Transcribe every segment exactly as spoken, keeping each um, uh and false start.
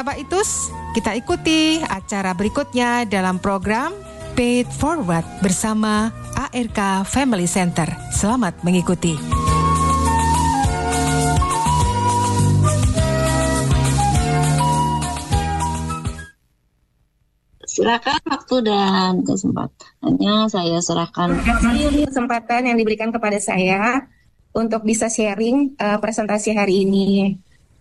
Sahabat Itus, kita ikuti acara berikutnya dalam program Pay It Forward bersama A R K Family Center. Selamat mengikuti. Silakan waktu dan kesempatannya saya serahkan. Terima kasih kesempatan yang diberikan kepada saya untuk bisa sharing uh, presentasi hari ini.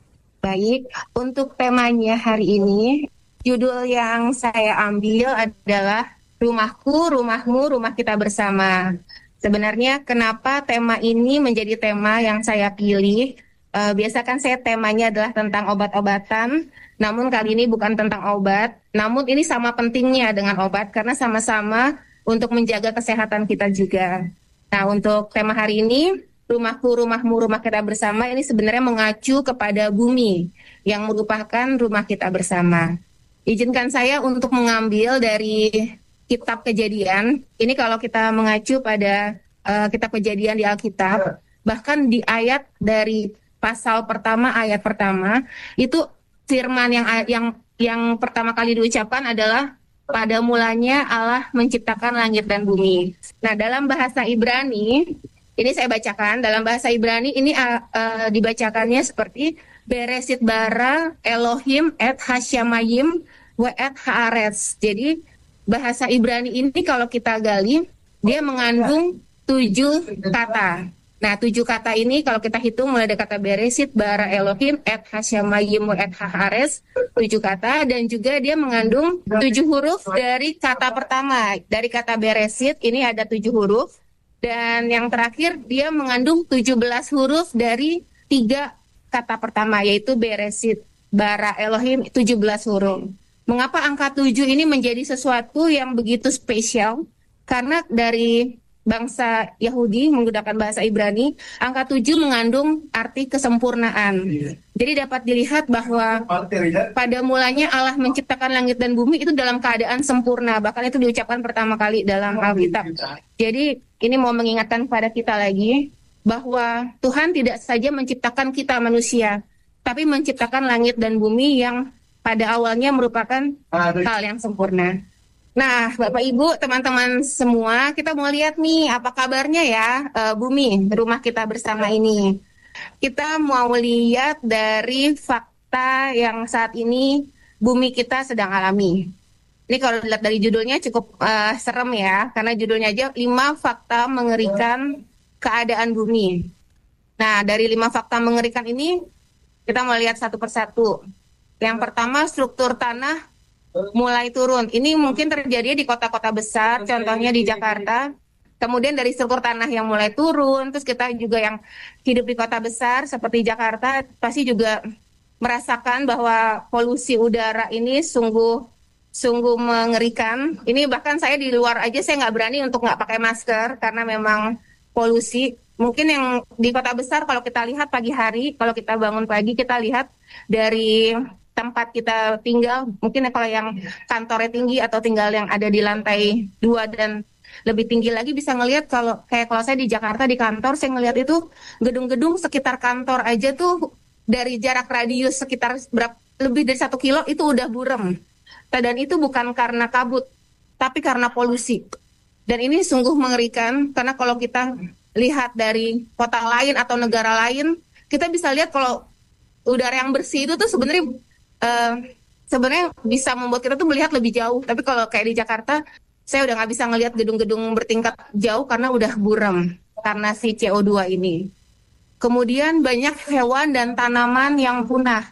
Baik, untuk temanya hari ini, judul yang saya ambil adalah Rumahku, Rumahmu, Rumah Kita Bersama. Sebenarnya kenapa tema ini menjadi tema yang saya pilih? Uh, biasa kan saya temanya adalah tentang obat-obatan, namun kali ini bukan tentang obat, namun ini sama pentingnya dengan obat karena sama-sama untuk menjaga kesehatan kita juga. Nah, untuk tema hari ini, Rumahku, Rumahmu, Rumah Kita Bersama, ini sebenarnya mengacu kepada bumi yang merupakan rumah kita bersama. Izinkan saya untuk mengambil dari kitab Kejadian. Ini kalau kita mengacu pada uh, kitab Kejadian di Alkitab, bahkan di ayat dari pasal pertama, ayat pertama, itu firman yang yang yang pertama kali diucapkan adalah pada mulanya Allah menciptakan langit dan bumi. Nah, dalam bahasa Ibrani, ini saya bacakan, dalam bahasa Ibrani ini uh, uh, dibacakannya seperti Beresit bara Elohim et hasyamayim wa et haaretz. Jadi bahasa Ibrani ini kalau kita gali, dia mengandung tujuh kata. Nah, tujuh kata ini kalau kita hitung mulai dari kata Beresit, bara Elohim, et hasyamayim, et haaretz, tujuh kata, dan juga dia mengandung tujuh huruf dari kata pertama. Dari kata Beresit ini ada tujuh huruf, dan yang terakhir dia mengandung tujuh belas huruf dari tiga kata pertama, yaitu Beresit, bara Elohim, tujuh belas huruf. Mengapa angka tujuh ini menjadi sesuatu yang begitu spesial? Karena dari bangsa Yahudi menggunakan bahasa Ibrani, angka tujuh mengandung arti kesempurnaan. Jadi dapat dilihat bahwa pada mulanya Allah menciptakan langit dan bumi itu dalam keadaan sempurna. Bahkan itu diucapkan pertama kali dalam Alkitab. Jadi ini mau mengingatkan pada kita lagi bahwa Tuhan tidak saja menciptakan kita manusia, tapi menciptakan langit dan bumi yang pada awalnya merupakan hal yang sempurna. Nah, Bapak Ibu, teman-teman semua, kita mau lihat nih apa kabarnya ya uh, bumi, rumah kita bersama ini. Kita mau lihat dari fakta yang saat ini bumi kita sedang alami. Ini kalau dilihat dari judulnya cukup uh, serem ya, karena judulnya aja lima fakta mengerikan keadaan bumi. Nah, dari lima fakta mengerikan ini, kita mau lihat satu persatu. Yang pertama, struktur tanah mulai turun. Ini mungkin terjadi di kota-kota besar, contohnya di Jakarta. Kemudian dari struktur tanah yang mulai turun, terus kita juga yang hidup di kota besar seperti Jakarta pasti juga merasakan bahwa polusi udara ini sungguh sungguh mengerikan. Ini bahkan saya di luar aja saya nggak berani untuk nggak pakai masker karena memang polusi. Mungkin yang di kota besar kalau kita lihat pagi hari, kalau kita bangun pagi kita lihat dari tempat kita tinggal, mungkin kalau yang kantornya tinggi atau tinggal yang ada di lantai dua dan lebih tinggi lagi bisa ngelihat kalau kayak kalau saya di Jakarta di kantor saya ngelihat itu gedung-gedung sekitar kantor aja tuh dari jarak radius sekitar berapa lebih dari satu kilo itu udah burem. Dan itu bukan karena kabut, tapi karena polusi. Dan ini sungguh mengerikan karena kalau kita lihat dari kota lain atau negara lain, kita bisa lihat kalau udara yang bersih itu tuh sebenarnya Uh, sebenarnya bisa membuat kita tuh melihat lebih jauh. Tapi kalau kayak di Jakarta, saya udah nggak bisa ngelihat gedung-gedung bertingkat jauh karena udah buram karena si C O dua ini. Kemudian banyak hewan dan tanaman yang punah.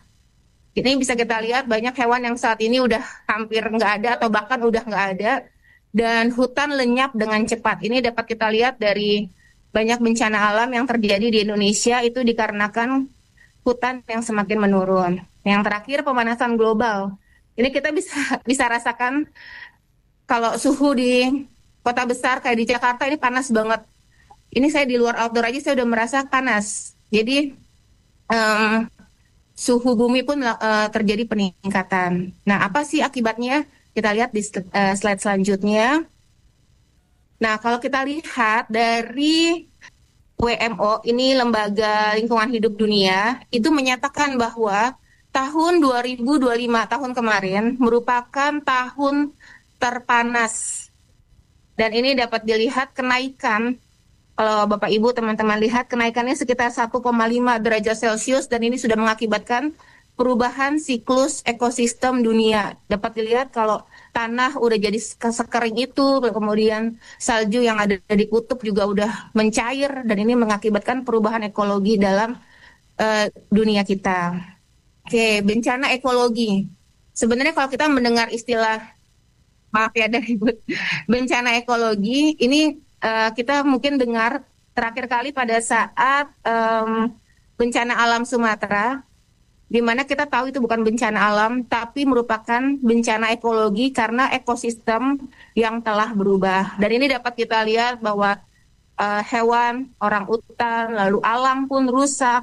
Ini bisa kita lihat banyak hewan yang saat ini udah hampir nggak ada atau bahkan udah nggak ada. Dan hutan lenyap dengan cepat. Ini dapat kita lihat dari banyak bencana alam yang terjadi di Indonesia itu dikarenakan hutan yang semakin menurun. Yang terakhir pemanasan global. Ini kita bisa bisa rasakan kalau suhu di kota besar kayak di Jakarta ini panas banget. Ini saya di luar outdoor aja saya udah merasa panas. Jadi um, suhu bumi pun uh, terjadi peningkatan. Nah, apa sih akibatnya? Kita lihat di uh, slide selanjutnya. Nah, kalau kita lihat dari W M O, ini Lembaga Lingkungan Hidup Dunia, itu menyatakan bahwa tahun dua ribu dua puluh lima, tahun kemarin, merupakan tahun terpanas. Dan ini dapat dilihat kenaikan, kalau Bapak Ibu teman-teman lihat kenaikannya sekitar satu koma lima derajat Celcius, dan ini sudah mengakibatkan perubahan siklus ekosistem dunia. Dapat dilihat kalau tanah udah jadi sekering itu, kemudian salju yang ada di kutub juga udah mencair, dan ini mengakibatkan perubahan ekologi dalam uh, dunia kita. Oke, bencana ekologi. Sebenarnya kalau kita mendengar istilah, maaf ya dari bencana ekologi, ini uh, kita mungkin dengar terakhir kali pada saat um, bencana alam Sumatera, di mana kita tahu itu bukan bencana alam, tapi merupakan bencana ekologi karena ekosistem yang telah berubah. Dan ini dapat kita lihat bahwa uh, hewan, orang utan, lalu alam pun rusak,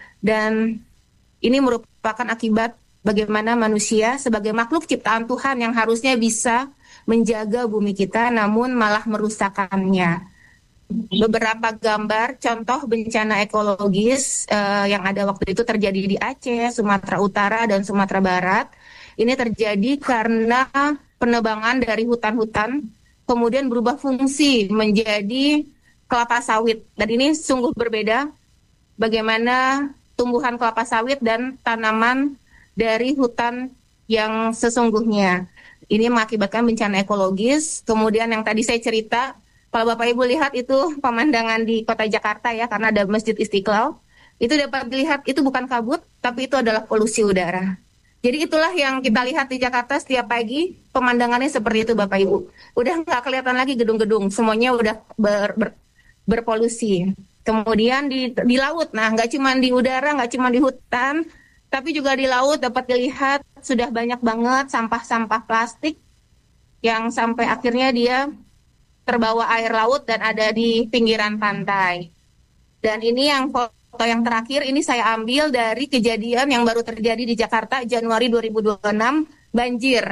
dan ini merupakan akibat bagaimana manusia sebagai makhluk ciptaan Tuhan yang harusnya bisa menjaga bumi kita, namun malah merusakkannya. Beberapa gambar contoh bencana ekologis uh, yang ada waktu itu terjadi di Aceh, Sumatera Utara, dan Sumatera Barat. Ini terjadi karena penebangan dari hutan-hutan, kemudian berubah fungsi menjadi kelapa sawit. Dan ini sungguh berbeda bagaimana tumbuhan kelapa sawit dan tanaman dari hutan yang sesungguhnya. Ini mengakibatkan bencana ekologis. Kemudian yang tadi saya cerita, kalau Bapak Ibu lihat itu pemandangan di kota Jakarta ya, karena ada Masjid Istiqlal, itu dapat dilihat itu bukan kabut, tapi itu adalah polusi udara. Jadi itulah yang kita lihat di Jakarta setiap pagi, pemandangannya seperti itu Bapak Ibu. Udah nggak kelihatan lagi gedung-gedung, semuanya udah ber, ber, berpolusi. Kemudian di, di laut, nah nggak cuma di udara, nggak cuma di hutan, tapi juga di laut dapat dilihat sudah banyak banget sampah-sampah plastik yang sampai akhirnya dia terbawa air laut dan ada di pinggiran pantai. Dan ini yang foto yang terakhir, ini saya ambil dari kejadian yang baru terjadi di Jakarta Januari dua ribu dua puluh enam, banjir.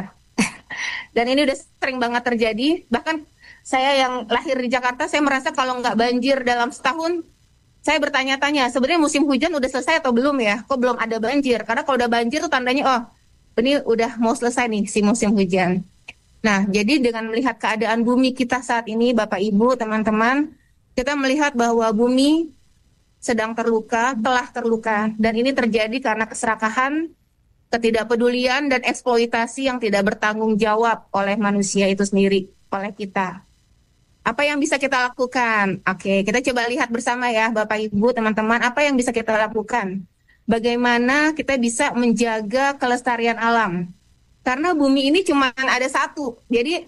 Dan ini udah sering banget terjadi, bahkan saya yang lahir di Jakarta, saya merasa kalau nggak banjir dalam setahun, saya bertanya-tanya, sebenarnya musim hujan udah selesai atau belum ya? Kok belum ada banjir? Karena kalau udah banjir tuh tandanya, oh ini udah mau selesai nih si musim hujan. Nah, jadi dengan melihat keadaan bumi kita saat ini, Bapak Ibu, teman-teman, kita melihat bahwa bumi sedang terluka, telah terluka. Dan ini terjadi karena keserakahan, ketidakpedulian, dan eksploitasi yang tidak bertanggung jawab oleh manusia itu sendiri, oleh kita. Apa yang bisa kita lakukan? Oke, kita coba lihat bersama ya Bapak Ibu, teman-teman, apa yang bisa kita lakukan? Bagaimana kita bisa menjaga kelestarian alam? Karena bumi ini cuma ada satu. Jadi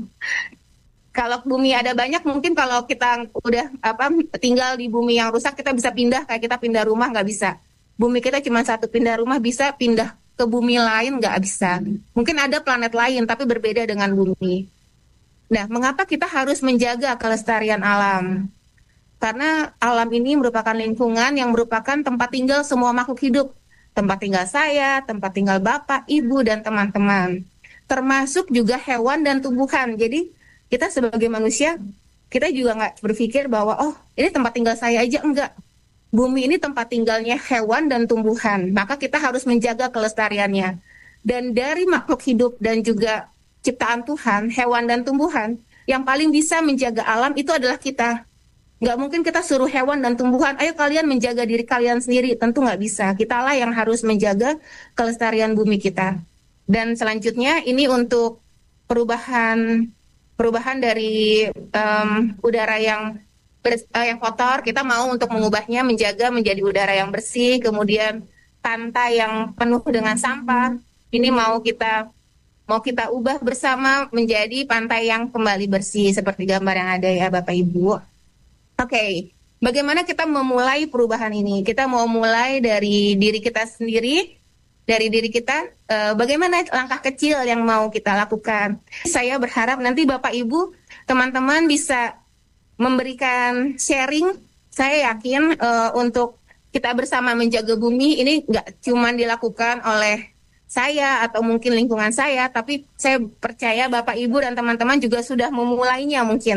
kalau bumi ada banyak, mungkin kalau kita udah apa tinggal di bumi yang rusak, kita bisa pindah, kayak kita pindah rumah nggak bisa. Bumi kita cuma satu, pindah rumah bisa, pindah ke bumi lain nggak bisa. Mungkin ada planet lain, tapi berbeda dengan bumi. Nah, mengapa kita harus menjaga kelestarian alam? Karena alam ini merupakan lingkungan yang merupakan tempat tinggal semua makhluk hidup. Tempat tinggal saya, tempat tinggal Bapak, Ibu, dan teman-teman. Termasuk juga hewan dan tumbuhan. Jadi, kita sebagai manusia, kita juga nggak berpikir bahwa, oh, ini tempat tinggal saya aja. Enggak. Bumi ini tempat tinggalnya hewan dan tumbuhan. Maka kita harus menjaga kelestariannya. Dan dari makhluk hidup dan juga ciptaan Tuhan, hewan dan tumbuhan, yang paling bisa menjaga alam itu adalah kita. Nggak mungkin kita suruh hewan dan tumbuhan, ayo kalian menjaga diri kalian sendiri. Tentu nggak bisa. Kitalah yang harus menjaga kelestarian bumi kita. Dan selanjutnya ini untuk perubahan perubahan dari um, udara yang ber, uh, yang kotor, kita mau untuk mengubahnya menjaga menjadi udara yang bersih. Kemudian pantai yang penuh dengan sampah, ini mau kita mau kita ubah bersama menjadi pantai yang kembali bersih seperti gambar yang ada ya Bapak Ibu. Oke, okay. Bagaimana kita memulai perubahan ini? Kita mau mulai dari diri kita sendiri, dari diri kita. Uh, bagaimana langkah kecil yang mau kita lakukan? Saya berharap nanti Bapak Ibu, teman-teman bisa memberikan sharing. Saya yakin uh, untuk kita bersama menjaga bumi ini nggak cuma dilakukan oleh saya atau mungkin lingkungan saya, tapi saya percaya Bapak Ibu dan teman-teman juga sudah memulainya mungkin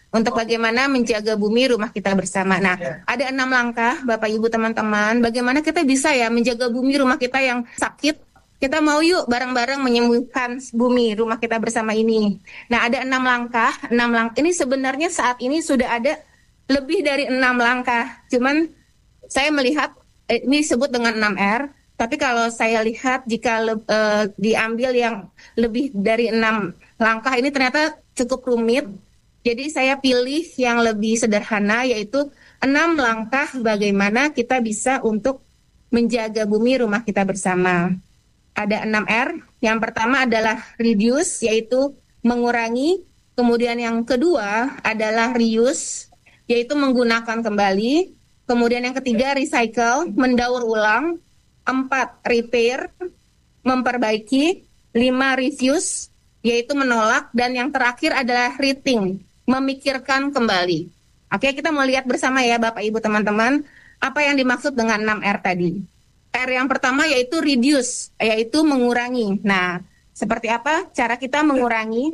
untuk bagaimana menjaga bumi rumah kita bersama. Nah, ada enam langkah Bapak Ibu teman-teman, bagaimana kita bisa ya menjaga bumi rumah kita yang sakit. Kita mau yuk bareng-bareng menyembuhkan bumi rumah kita bersama ini. Nah, ada enam langkah, enam langkah. Ini sebenarnya saat ini sudah ada lebih dari enam langkah. Cuman saya melihat eh, ini disebut dengan enam R, tapi kalau saya lihat jika le, eh, diambil yang lebih dari enam langkah ini ternyata cukup rumit. Jadi saya pilih yang lebih sederhana, yaitu enam langkah bagaimana kita bisa untuk menjaga bumi rumah kita bersama. Ada enam R. Yang pertama adalah reduce, yaitu mengurangi. Kemudian yang kedua adalah reuse, yaitu menggunakan kembali. Kemudian yang ketiga recycle, mendaur ulang. Empat, repair, memperbaiki. Lima, refuse, yaitu menolak. Dan yang terakhir adalah rethink, memikirkan kembali. Oke, kita mau lihat bersama ya Bapak Ibu teman-teman, apa yang dimaksud dengan enam R tadi. R yang pertama yaitu reduce, yaitu mengurangi. Nah, seperti apa cara kita mengurangi?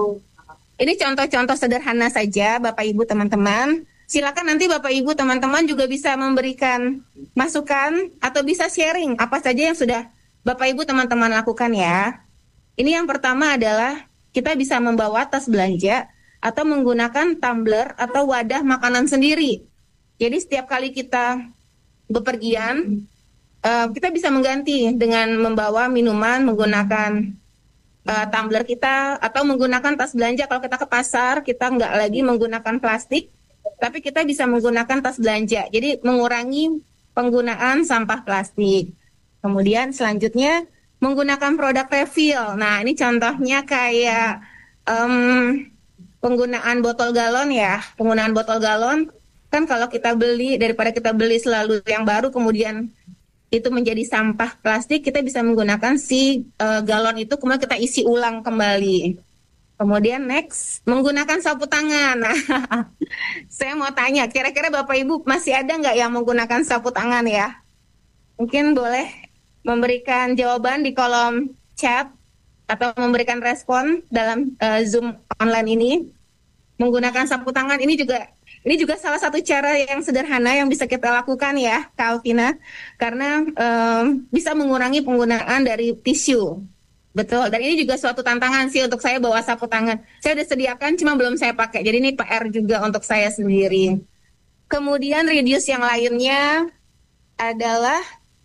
Ini contoh-contoh sederhana saja Bapak Ibu teman-teman. Silakan nanti Bapak Ibu teman-teman juga bisa memberikan masukan atau bisa sharing apa saja yang sudah Bapak Ibu teman-teman lakukan ya. Ini yang pertama adalah kita bisa membawa tas belanja atau menggunakan tumbler atau wadah makanan sendiri. Jadi setiap kali kita bepergian, uh, kita bisa mengganti dengan membawa minuman menggunakan uh, tumbler kita atau menggunakan tas belanja. Kalau kita ke pasar, kita nggak lagi menggunakan plastik, tapi kita bisa menggunakan tas belanja. Jadi mengurangi penggunaan sampah plastik. Kemudian selanjutnya menggunakan produk refill. Nah ini contohnya kayak um, penggunaan botol galon ya, penggunaan botol galon kan kalau kita beli, daripada kita beli selalu yang baru kemudian itu menjadi sampah plastik, kita bisa menggunakan si uh, galon itu kemudian kita isi ulang kembali. Kemudian next, menggunakan sapu tangan. Nah, saya mau tanya, kira-kira Bapak Ibu masih ada nggak yang menggunakan sapu tangan ya? Mungkin boleh memberikan jawaban di kolom chat atau memberikan respon dalam uh, Zoom online ini. Menggunakan sapu tangan ini juga ini juga salah satu cara yang sederhana yang bisa kita lakukan ya, Kak Alvina, karena um, bisa mengurangi penggunaan dari tisu. Betul, dan ini juga suatu tantangan sih untuk saya bawa sapu tangan. Saya udah sediakan, cuma belum saya pakai. Jadi ini P R juga untuk saya sendiri. Kemudian reduce yang lainnya adalah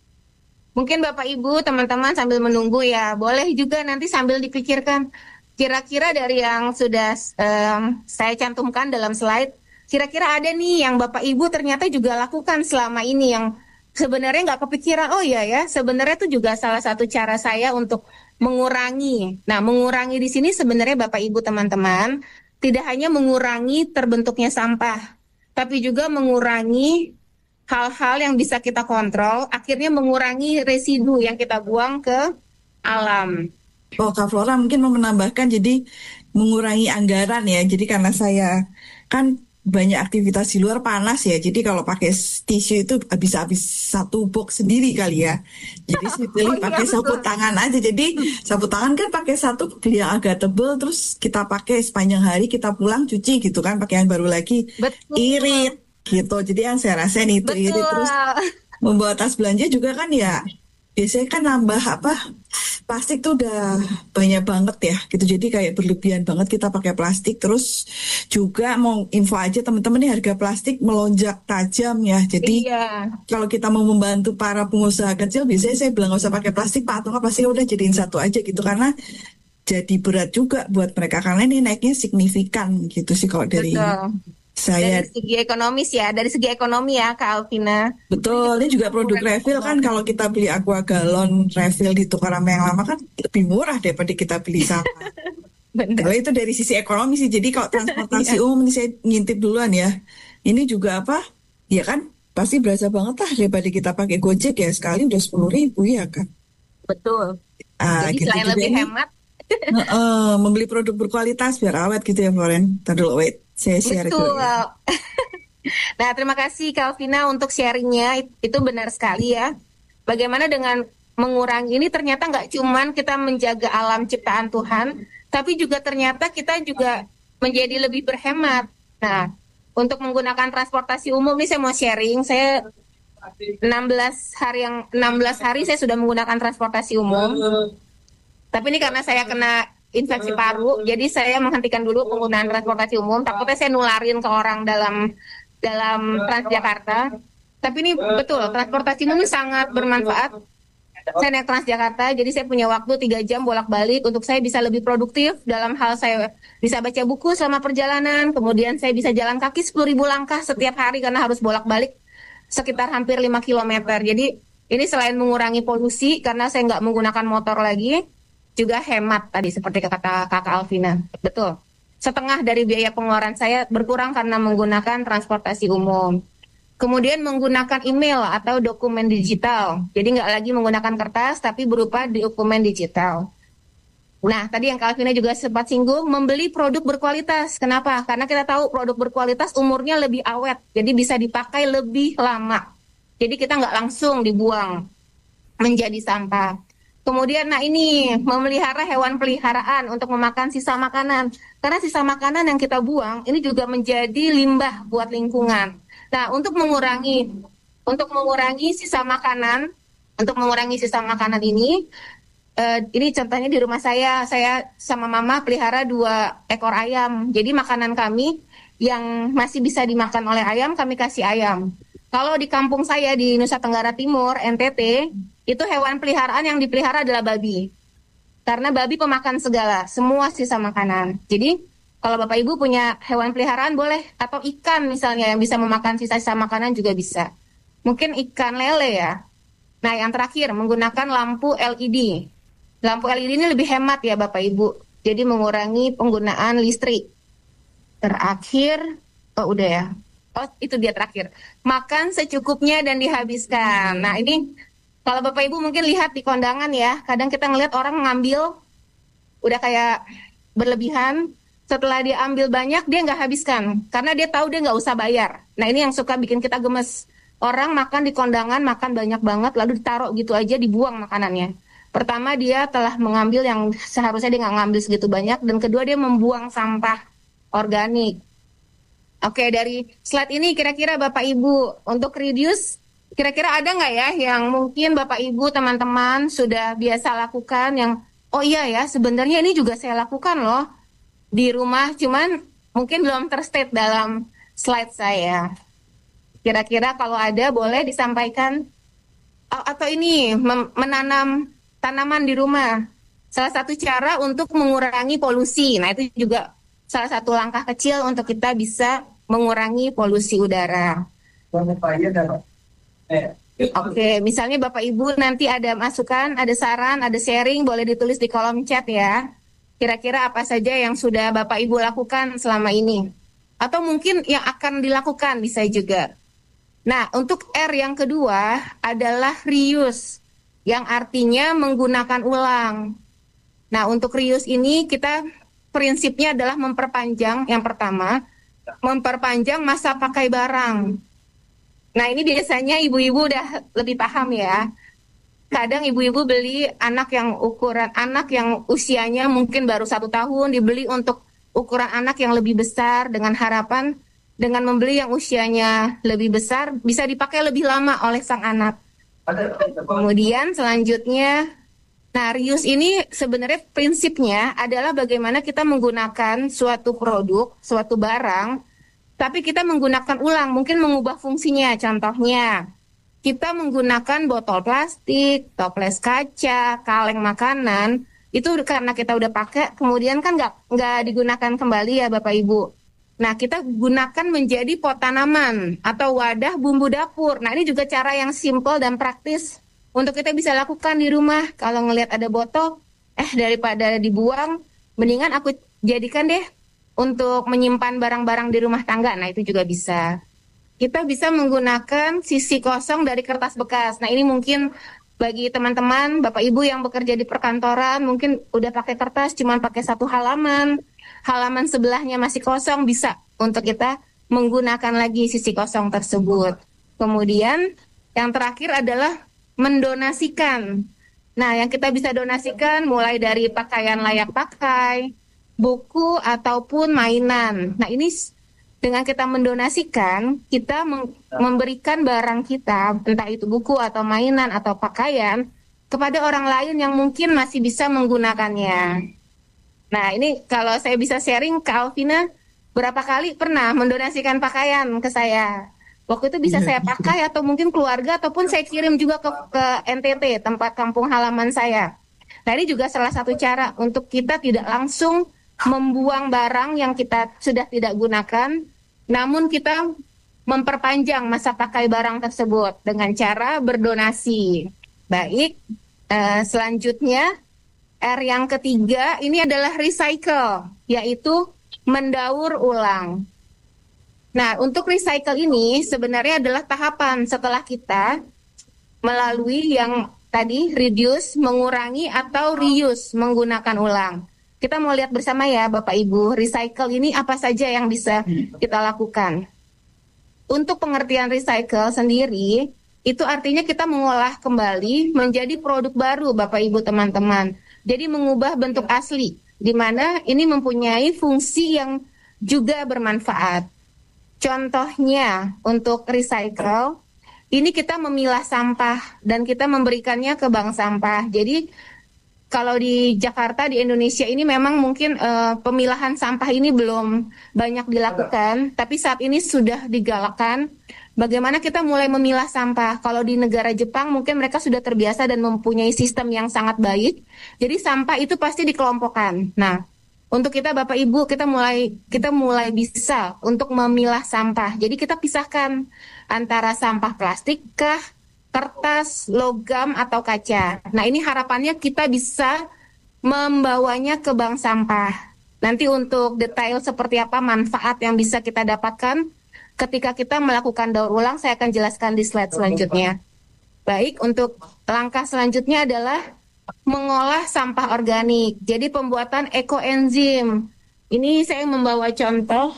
mungkin Bapak Ibu, teman-teman sambil menunggu ya, boleh juga nanti sambil dipikirkan kira-kira dari yang sudah um, saya cantumkan dalam slide, kira-kira ada nih yang Bapak Ibu ternyata juga lakukan selama ini yang sebenarnya nggak kepikiran. Oh iya ya, sebenarnya itu juga salah satu cara saya untuk mengurangi. Nah, mengurangi di sini sebenarnya Bapak Ibu teman-teman tidak hanya mengurangi terbentuknya sampah, tapi juga mengurangi hal-hal yang bisa kita kontrol, akhirnya mengurangi residu yang kita buang ke alam. Oh, Kak Flora mungkin mau menambahkan, jadi mengurangi anggaran ya. Jadi karena saya kan banyak aktivitas di luar panas ya, jadi kalau pakai tisu itu bisa habis satu box sendiri kali ya. Jadi saya pilih oh, pakai iya, sapu tangan aja. Jadi sapu tangan kan pakai satu beli yang agak tebel, terus kita pakai sepanjang hari, kita pulang cuci gitu kan, pakai yang baru lagi. Betul. Irit gitu. Jadi yang saya rasain itu irit. Terus membawa tas belanja juga kan ya, biasanya kan nambah apa, plastik tuh udah banyak banget ya gitu, jadi kayak berlebihan banget kita pakai plastik. Terus juga mau info aja teman-teman, nih harga plastik melonjak tajam ya. Jadi iya, kalau kita mau membantu para pengusaha kecil, biasanya saya bilang nggak usah pakai plastik Pak, atau nggak plastik udah jadiin satu aja gitu, karena jadi berat juga buat mereka, karena ini naiknya signifikan gitu sih kalau dari Betul. Saya dari segi ekonomis ya, dari segi ekonomi ya Kak Alvina. Betul, ini juga produk refill kan, kalau kita beli aqua galon refill di tukar sama yang lama kan lebih murah daripada kita beli sama. Kalau itu dari sisi ekonomi sih. Jadi kalau transportasi umum ini saya ngintip duluan ya. Ini juga apa? Ya kan pasti berasa banget lah daripada kita pakai Gojek ya, sekali udah sepuluh ribu ya kan. Betul. Ah, jadi gitu selain lebih ini, hemat. uh, membeli produk berkualitas biar awet gitu ya Floren. Tadi dulu wait. Saya share Betul. Ya. Nah, terima kasih Kalvina untuk sharingnya. Itu benar sekali ya. Bagaimana dengan mengurangi ini, ternyata nggak cuman kita menjaga alam ciptaan Tuhan, tapi juga ternyata kita juga menjadi lebih berhemat. Nah, untuk menggunakan transportasi umum nih saya mau sharing. Saya enam belas hari yang enam belas hari saya sudah menggunakan transportasi umum. Tapi ini karena saya kena infeksi paru, jadi saya menghentikan dulu penggunaan transportasi umum. Takutnya saya nularin ke orang dalam dalam Transjakarta. Tapi ini betul, transportasi umum sangat bermanfaat. Saya naik Transjakarta, jadi saya punya waktu tiga jam bolak-balik untuk saya bisa lebih produktif dalam hal saya bisa baca buku selama perjalanan, kemudian saya bisa jalan kaki sepuluh ribu langkah setiap hari karena harus bolak-balik sekitar hampir lima kilometer. Jadi ini selain mengurangi polusi karena saya nggak menggunakan motor lagi, juga hemat tadi seperti kata Kakak Alvina. Betul, setengah dari biaya pengeluaran saya berkurang karena menggunakan transportasi umum. Kemudian menggunakan email atau dokumen digital. Jadi nggak lagi menggunakan kertas, tapi berupa dokumen digital. Nah, tadi yang Kak Alvina juga sempat singgung, membeli produk berkualitas. Kenapa? Karena kita tahu produk berkualitas umurnya lebih awet, jadi bisa dipakai lebih lama. Jadi kita nggak langsung dibuang menjadi sampah. Kemudian, nah ini, memelihara hewan peliharaan untuk memakan sisa makanan. Karena sisa makanan yang kita buang, ini juga menjadi limbah buat lingkungan. Nah, untuk mengurangi untuk mengurangi sisa makanan, untuk mengurangi sisa makanan ini, eh, ini contohnya di rumah saya, saya sama mama pelihara dua ekor ayam. Jadi makanan kami yang masih bisa dimakan oleh ayam, kami kasih ayam. Kalau di kampung saya di Nusa Tenggara Timur, N T T, itu hewan peliharaan yang dipelihara adalah babi. Karena babi pemakan segala, semua sisa makanan. Jadi kalau Bapak Ibu punya hewan peliharaan boleh, atau ikan misalnya yang bisa memakan sisa-sisa makanan juga bisa. Mungkin ikan lele ya. Nah yang terakhir, menggunakan lampu L E D. Lampu L E D ini lebih hemat ya Bapak Ibu. Jadi mengurangi penggunaan listrik. Terakhir, oh udah ya. Oh itu dia terakhir. Makan secukupnya dan dihabiskan. Nah ini kalau Bapak Ibu mungkin lihat di kondangan ya. Kadang kita ngelihat orang ngambil udah kayak berlebihan. Setelah dia ambil banyak, dia nggak habiskan. Karena dia tahu dia nggak usah bayar. Nah ini yang suka bikin kita gemes. Orang makan di kondangan, makan banyak banget, lalu ditaruh gitu aja, dibuang makanannya. Pertama, dia telah mengambil yang seharusnya dia nggak ngambil segitu banyak. Dan kedua, dia membuang sampah organik. Oke, dari slide ini kira-kira Bapak Ibu, untuk reduce, kira-kira ada nggak ya yang mungkin Bapak Ibu, teman-teman sudah biasa lakukan yang, oh iya ya, sebenarnya ini juga saya lakukan loh. Di rumah, cuman mungkin belum terstate dalam slide saya. Kira-kira kalau ada boleh disampaikan. Atau ini, menanam tanaman di rumah. Salah satu cara untuk mengurangi polusi. Nah itu juga salah satu langkah kecil untuk kita bisa mengurangi polusi udara. Oke, misalnya Bapak Ibu nanti ada masukan, ada saran, ada sharing, boleh ditulis di kolom chat ya. Kira-kira apa saja yang sudah Bapak Ibu lakukan selama ini? Atau mungkin yang akan dilakukan bisa juga. Nah, untuk R yang kedua adalah reuse, yang artinya menggunakan ulang. Nah, untuk reuse ini kita prinsipnya adalah memperpanjang, yang pertama, memperpanjang masa pakai barang. Nah, ini biasanya ibu-ibu udah lebih paham ya. Kadang ibu-ibu beli anak yang ukuran anak yang usianya mungkin baru satu tahun, dibeli untuk ukuran anak yang lebih besar dengan harapan dengan membeli yang usianya lebih besar bisa dipakai lebih lama oleh sang anak. Kemudian selanjutnya, nah reuse ini sebenarnya prinsipnya adalah bagaimana kita menggunakan suatu produk, suatu barang, tapi kita menggunakan ulang, mungkin mengubah fungsinya. Contohnya, kita menggunakan botol plastik, toples kaca, kaleng makanan, itu karena kita udah pakai, kemudian kan nggak nggak digunakan kembali ya Bapak Ibu. Nah kita gunakan menjadi pot tanaman atau wadah bumbu dapur. Nah ini juga cara yang simple dan praktis untuk kita bisa lakukan di rumah. Kalau ngelihat ada botol, eh daripada dibuang, mendingan aku jadikan deh untuk menyimpan barang-barang di rumah tangga. Nah itu juga bisa. Kita bisa menggunakan sisi kosong dari kertas bekas. Nah ini mungkin bagi teman-teman, Bapak Ibu yang bekerja di perkantoran, mungkin udah pakai kertas, cuma pakai satu halaman, halaman sebelahnya masih kosong, bisa untuk kita menggunakan lagi sisi kosong tersebut. Kemudian yang terakhir adalah mendonasikan. Nah yang kita bisa donasikan mulai dari pakaian layak pakai, buku ataupun mainan. Nah ini dengan kita mendonasikan, kita meng- memberikan barang kita, entah itu buku atau mainan atau pakaian, kepada orang lain yang mungkin masih bisa menggunakannya. Nah, ini kalau saya bisa sharing ke Alvina, berapa kali pernah mendonasikan pakaian ke saya. Waktu itu bisa saya pakai atau mungkin keluarga, ataupun saya kirim juga ke, ke N T T, tempat kampung halaman saya. Nah, ini juga salah satu cara untuk kita tidak langsung membuang barang yang kita sudah tidak gunakan, namun kita memperpanjang masa pakai barang tersebut dengan cara berdonasi. Baik, eh, selanjutnya R yang ketiga ini adalah recycle, yaitu mendaur ulang. Nah, untuk recycle ini sebenarnya adalah tahapan setelah kita melalui yang tadi reduce, mengurangi, atau reuse, menggunakan ulang. Kita mau lihat bersama ya Bapak Ibu, recycle ini apa saja yang bisa kita lakukan. Untuk pengertian recycle sendiri, itu artinya kita mengolah kembali menjadi produk baru Bapak Ibu teman-teman. Jadi mengubah bentuk asli, di mana ini mempunyai fungsi yang juga bermanfaat. Contohnya untuk recycle, ini kita memilah sampah dan kita memberikannya ke bank sampah. Jadi kalau di Jakarta, di Indonesia ini memang mungkin uh, pemilahan sampah ini belum banyak dilakukan, tapi saat ini sudah digalakkan. Bagaimana kita mulai memilah sampah? Kalau di negara Jepang mungkin mereka sudah terbiasa dan mempunyai sistem yang sangat baik. Jadi sampah itu pasti dikelompokkan. Nah, untuk kita Bapak Ibu, kita mulai kita mulai bisa untuk memilah sampah. Jadi kita pisahkan antara sampah plastik kah, kertas, logam, atau kaca. Nah, ini harapannya kita bisa membawanya ke bank sampah. Nanti untuk detail seperti apa manfaat yang bisa kita dapatkan ketika kita melakukan daur ulang, saya akan jelaskan di slide selanjutnya. Baik, untuk langkah selanjutnya adalah mengolah sampah organik. Jadi pembuatan ekoenzim. Ini saya membawa contoh.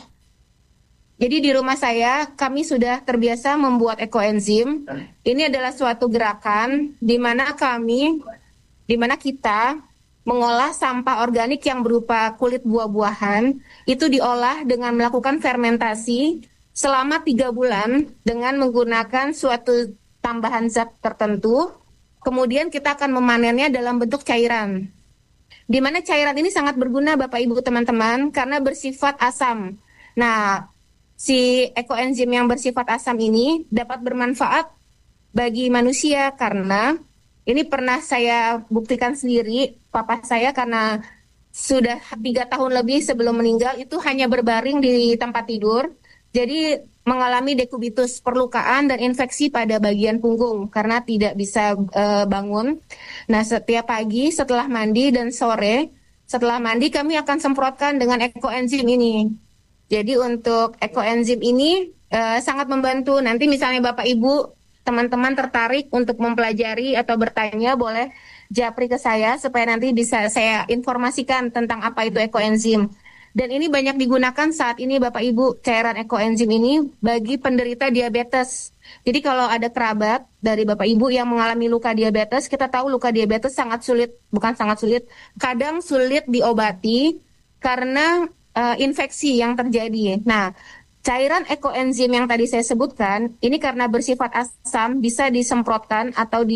Jadi di rumah saya, kami sudah terbiasa membuat ekoenzim. Ini adalah suatu gerakan di mana kami, di mana kita mengolah sampah organik yang berupa kulit buah-buahan, itu diolah dengan melakukan fermentasi selama tiga bulan dengan menggunakan suatu tambahan zat tertentu. Kemudian kita akan memanennya dalam bentuk cairan. Di mana cairan ini sangat berguna Bapak Ibu teman-teman karena bersifat asam. Nah, si ekoenzim yang bersifat asam ini dapat bermanfaat bagi manusia karena ini pernah saya buktikan sendiri. Papa saya karena sudah tiga tahun lebih sebelum meninggal itu hanya berbaring di tempat tidur. Jadi mengalami dekubitus, perlukaan dan infeksi pada bagian punggung karena tidak bisa e, bangun. Nah, setiap pagi setelah mandi dan sore setelah mandi kami akan semprotkan dengan ekoenzim ini. Jadi untuk ekoenzim ini e, sangat membantu. Nanti misalnya Bapak Ibu, teman-teman tertarik untuk mempelajari atau bertanya, boleh japri ke saya supaya nanti bisa saya informasikan tentang apa itu ekoenzim. Dan ini banyak digunakan saat ini Bapak Ibu, cairan ekoenzim ini bagi penderita diabetes. Jadi kalau ada kerabat dari Bapak Ibu yang mengalami luka diabetes, kita tahu luka diabetes sangat sulit, bukan sangat sulit, kadang sulit diobati karena uh, infeksi yang terjadi. Nah, cairan ekoenzim yang tadi saya sebutkan, ini karena bersifat asam bisa disemprotkan atau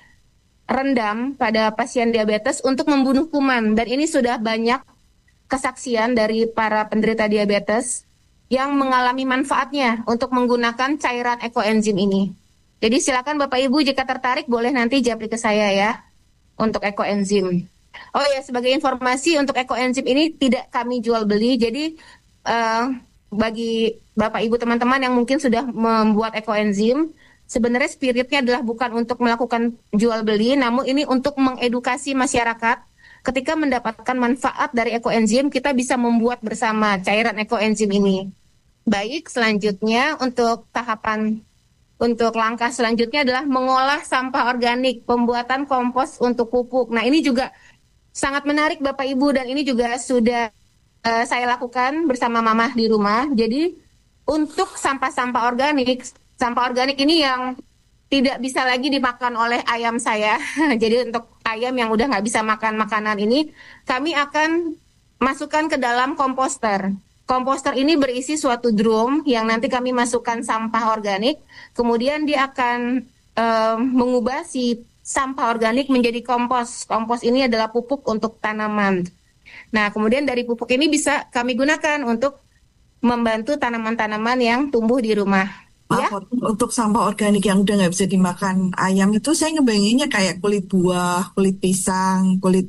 direndam pada pasien diabetes untuk membunuh kuman. Dan ini sudah banyak kesaksian dari para penderita diabetes yang mengalami manfaatnya untuk menggunakan cairan ekoenzim ini. Jadi silakan Bapak Ibu jika tertarik boleh nanti japri ke saya ya untuk ekoenzim. Oh ya, sebagai informasi untuk ekoenzim ini tidak kami jual beli. Jadi uh, bagi Bapak Ibu teman-teman yang mungkin sudah membuat ekoenzim, sebenarnya spiritnya adalah bukan untuk melakukan jual beli, namun ini untuk mengedukasi masyarakat. Ketika mendapatkan manfaat dari ekoenzim, kita bisa membuat bersama cairan ekoenzim ini. Baik, selanjutnya untuk tahapan, untuk langkah selanjutnya adalah mengolah sampah organik, pembuatan kompos untuk pupuk. Nah, ini juga sangat menarik Bapak Ibu dan ini juga sudah uh, saya lakukan bersama Mama di rumah. Jadi, untuk sampah-sampah organik, sampah organik ini yang tidak bisa lagi dimakan oleh ayam saya. Jadi untuk ayam yang udah nggak bisa makan makanan ini, kami akan masukkan ke dalam komposter. Komposter ini berisi suatu drum yang nanti kami masukkan sampah organik, kemudian dia akan uh, mengubah si sampah organik menjadi kompos. Kompos ini adalah pupuk untuk tanaman. Nah, kemudian dari pupuk ini bisa kami gunakan untuk membantu tanaman-tanaman yang tumbuh di rumah. Ya? Maaf, untuk sampah organik yang udah nggak bisa dimakan ayam itu saya ngebayanginnya kayak kulit buah, kulit pisang, kulit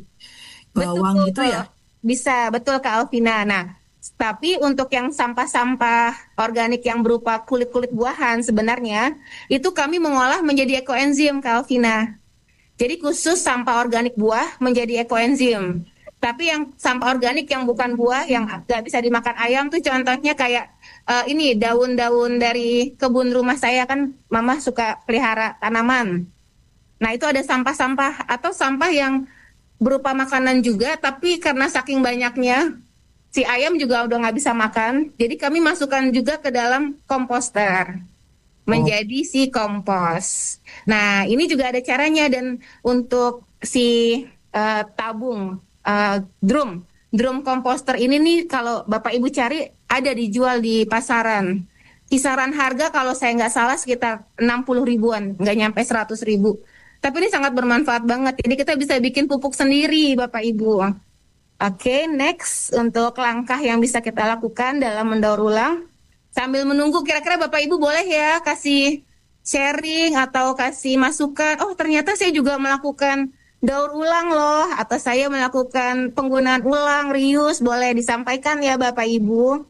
bawang Betul, gitu ya. bisa, betul Kak Alvina. Nah, tapi untuk yang sampah-sampah organik yang berupa kulit-kulit buahan sebenarnya itu kami mengolah menjadi ekoenzim Kak Alvina. Jadi khusus sampah organik buah menjadi ekoenzim. Tapi yang sampah organik yang bukan buah yang nggak bisa dimakan ayam tuh contohnya kayak uh, ini daun-daun dari kebun rumah saya, kan Mama suka pelihara tanaman. Nah, itu ada sampah-sampah atau sampah yang berupa makanan juga, tapi karena saking banyaknya si ayam juga udah nggak bisa makan, jadi kami masukkan juga ke dalam komposter menjadi si kompos. Nah, ini juga ada caranya, dan untuk si uh, tabung uh, drum drum komposter ini nih, kalau Bapak Ibu cari ada dijual di pasaran. Kisaran harga kalau saya nggak salah sekitar enam puluh ribuan, nggak nyampe seratus ribu. Tapi ini sangat bermanfaat banget. Jadi kita bisa bikin pupuk sendiri, Bapak Ibu. Oke, okay, next untuk langkah yang bisa kita lakukan dalam mendaur ulang. Sambil menunggu, kira-kira Bapak Ibu boleh ya kasih sharing atau kasih masukan. Oh, ternyata saya juga melakukan daur ulang loh, atau saya melakukan penggunaan ulang, reuse, boleh disampaikan ya Bapak Ibu. Oke,